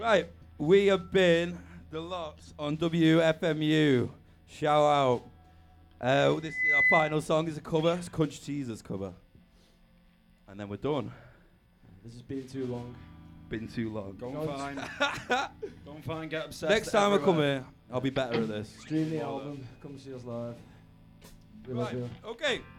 Right, we have been the Lots on WFMU. Shout out. This is our final song. Is a cover. It's a Country Teasers cover. And then we're done. This has been too long. Been too long. Don't find get obsessed. Next time I come everywhere. here, I'll be better at this. Stream the album. Come see us live. We love Right, you. okay.